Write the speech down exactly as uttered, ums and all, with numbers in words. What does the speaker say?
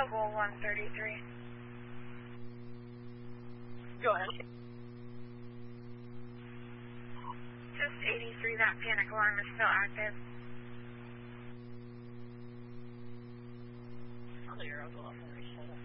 Noble one thirty-three. Go ahead. Just eighty-three, that panic alarm is still active. Clear, I'll go off and reset it.